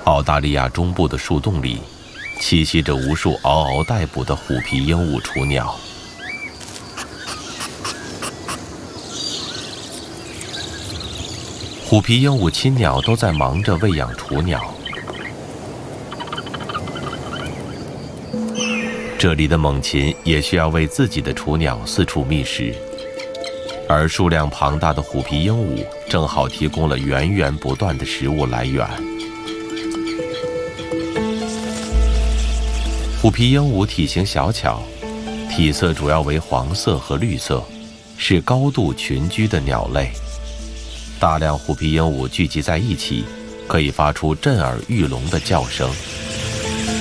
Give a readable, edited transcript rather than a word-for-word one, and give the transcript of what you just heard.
澳大利亚中部的树洞里，栖息着无数嗷嗷待哺的虎皮鹦鹉雏鸟。虎皮鹦鹉亲鸟都在忙着喂养雏鸟。这里的猛禽也需要为自己的雏鸟四处觅食，而数量庞大的虎皮鹦鹉正好提供了源源不断的食物来源。虎皮鹦鹉体型小巧，体色主要为黄色和绿色，是高度群居的鸟类。大量虎皮鹦鹉聚集在一起，可以发出震耳欲聋的叫声。